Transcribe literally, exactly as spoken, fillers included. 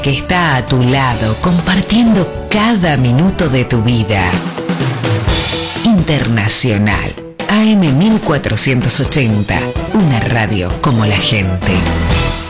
que está a tu lado compartiendo cada minuto de tu vida. Internacional, A M mil cuatrocientos ochenta, una radio como la gente.